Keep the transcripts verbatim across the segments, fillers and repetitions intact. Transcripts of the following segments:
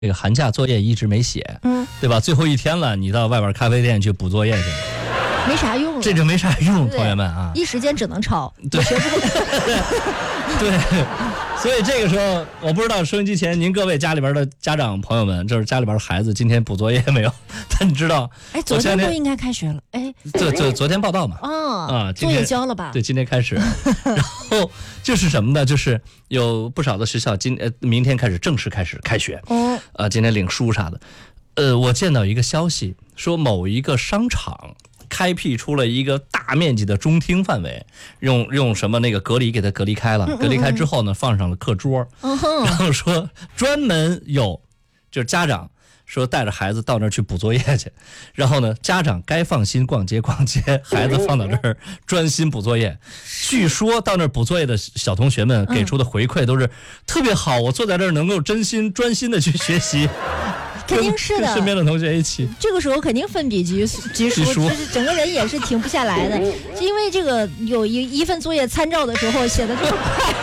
这个寒假作业一直没写，嗯，对吧？最后一天了，你到外边咖啡店去补作业去， 没啥用了， 这就没啥用，同学们啊， 一时间只能抄， 对， 学不会。 对，所以这个时候，我不知道收音机前您各位家里边的家长朋友们，就是家里边的孩子今天补作业没有？但你知道， 哎，昨天都应该开学了，哎， 这这昨天报道嘛， 啊啊，作业交了吧？ 对，今天开始，然后就是什么呢？就是有不少的学校今呃明天开始正式开始开学，哦，呃，今天领书啥的，呃，我见到一个消息说某一个商场开辟出了一个大面积的中厅范围，用用什么那个隔离给它隔离开了，隔离开之后呢，放上了课桌，然后说专门有就是家长说带着孩子到那儿去补作业去，然后呢，家长该放心逛街逛街，孩子放到这儿专心补作业。据说到那儿补作业的小同学们给出的回馈都是特别好，我坐在这儿能够真心专心的去学习。 肯定是的， 身边的同学一起， 这个时候肯定奋笔疾疾书，就是整个人也是停不下来的，因为这个有一一份作业参照的时候写的这么快。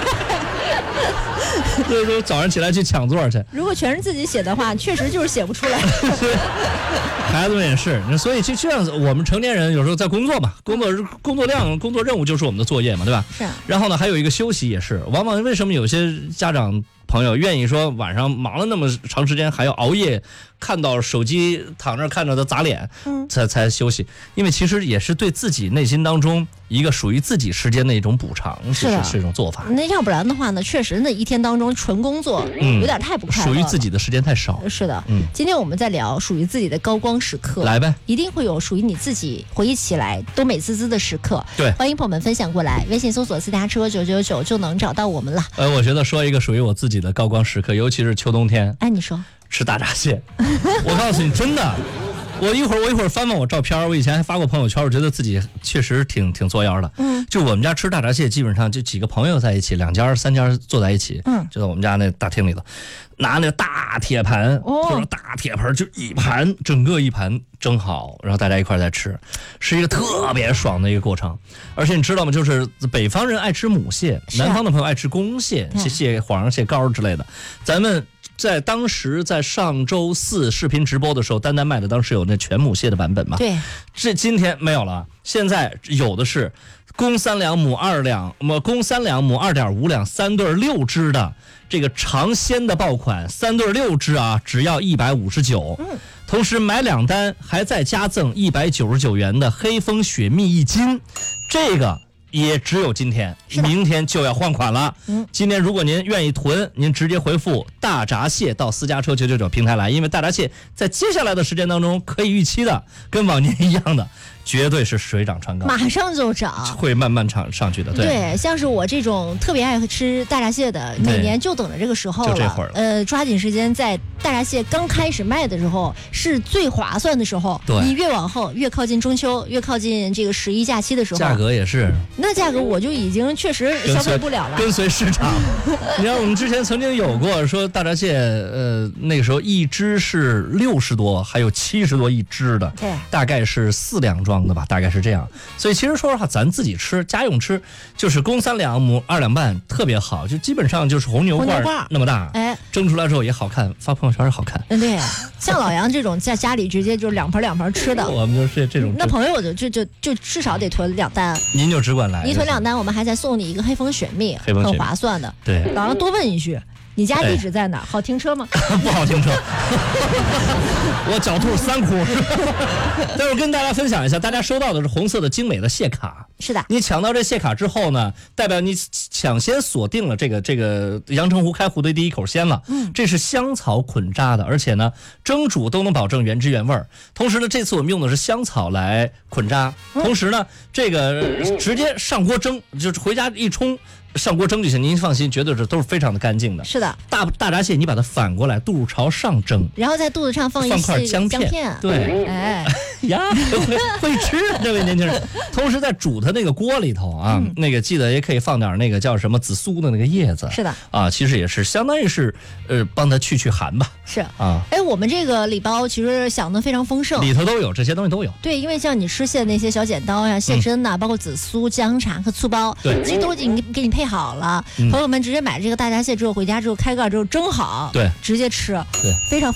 所以说早上起来去抢座去。 如果全是自己写的话，确实就是写不出来。 孩子们也是，所以就这样子，我们成年人有时候在工作嘛，工作工作量、工作任务就是我们的作业嘛，对吧？ 是、啊。 然后呢，还有一个休息也是，往往为什么有些家长朋友愿意说晚上忙了那么长时间还要熬夜，看到手机躺着看着的砸脸，嗯，才才休息，因为其实也是对自己内心当中一个属于自己时间的一种补偿，是是一种做法。 那要不然的话呢，确实那一天当中纯工作，嗯，有点太不快乐了， 属于自己的时间太少。 是的，嗯，今天我们在聊属于自己的高光时刻， 来呗， 一定会有属于你自己回忆起来都美滋滋的时刻。 对， 欢迎朋友们分享过来，微信搜索私家车九九九就能找到我们了。 呃，我觉得说一个属于我自己的高光时刻，尤其是秋冬天。 哎，你说吃大闸蟹，我告诉你，真的，我一会儿我一会儿翻翻我照片，我以前还发过朋友圈，我觉得自己确实挺挺作妖的。嗯，就我们家吃大闸蟹，基本上就几个朋友在一起，两家三家坐在一起，嗯，就在我们家那大厅里头，拿那个大铁盘，哦，或者大铁盆，就一盘，整个一盘蒸好，然后大家一块再吃，是一个特别爽的一个过程。而且你知道吗？就是北方人爱吃母蟹，南方的朋友爱吃公蟹，蟹蟹黄、蟹膏之类的，咱们。在当时在上周四视频直播的时候，丹丹卖的当时有那全母蟹的版本嘛？ 对， 这今天没有了，现在有的是公三两母二两，么公三两母二点五两，三对六只的这个尝鲜的爆款，三对六只啊，只要一百五十九。嗯，同时买两单还再加赠一百九十九元的黑蜂雪蜜一斤，这个。也只有今天，明天就要换款了。嗯，今天如果您愿意囤，您直接回复大闸蟹到私家车九九九平台来，因为大闸蟹在接下来的时间当中可以预期的，跟往年一样的，绝对是水涨船高， 马上就涨， 会慢慢涨上去的。对， 对，像是我这种特别爱吃大闸蟹的，每年就等着这个时候了。 就这会儿， 呃，抓紧时间，在大闸蟹刚开始卖的时候是最划算的时候。 对， 你越往后，越靠近中秋，越靠近这个十一假期的时候， 价格也是。 那价格我就已经确实消费不了了， 跟随市场。你看我们之前曾经有过说大闸蟹，呃，那个时候一只是六十多，还有七十多一只的， 对， 大概是四两装的吧，大概是这样。所以其实说实话，咱自己吃家用吃，就是公三两母二两半特别好，就基本上就是红牛罐那么大，哎，蒸出来之后也好看，发朋友圈也好看。 嗯，对，像老杨这种在家里直接就两盆两盆吃的， 我们就是这种。 那朋友就就就就至少得囤两单， 您就只管来。 你囤两单，我们还再送你一个黑蜂雪蜜， 黑蜂雪蜜很划算的。 对， 老杨多问一句。你家地址在哪儿？好停车吗？ 不好停车，我狡兔三窟。待会儿跟大家分享一下，大家收到的是红色的精美的蟹卡。 是的， 你抢到这蟹卡之后呢，代表你抢先锁定了这个这个阳澄湖开湖的第一口鲜了。嗯，这是香草捆扎的，而且呢蒸煮都能保证原汁原味儿。同时呢，这次我们用的是香草来捆扎，同时呢，这个直接上锅蒸，就是回家一冲。上锅蒸就行，您放心，绝对是都是非常的干净的。 是的， 大大闸蟹你把它反过来，肚朝上蒸， 然后在肚子上放一放块姜片， 片对， 哎呀，会会吃这位年轻人。同时在煮它那个锅里头啊，嗯、那个记得也可以放点那个叫什么紫苏的那个叶子。 是的， 啊，其实也是相当于是呃帮它去去寒吧。 是啊，哎，我们这个礼包其实想的非常丰盛， 里头都有这些东西都有。 对，因为像你吃蟹那些小剪刀呀、蟹身呐、嗯，包括紫苏、姜茶和醋包， 对， 其实都已经给你配。 配好了，朋友们直接买这个大闸蟹之后回家之后开盖之后蒸好， 对， 直接吃， 对， 非常。